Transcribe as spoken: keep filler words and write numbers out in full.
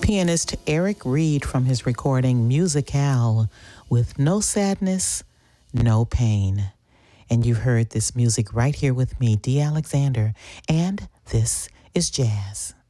Pianist Eric Reed from his recording Musicale with No Sadness, No Pain. And you heard this music right here with me, Dee Alexander, and this is jazz.